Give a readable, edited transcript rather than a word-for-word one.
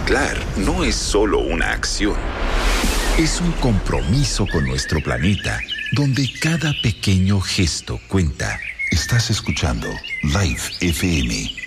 Reciclar no es solo una acción. Es un compromiso con nuestro planeta, donde cada pequeño gesto cuenta. Estás escuchando Live FM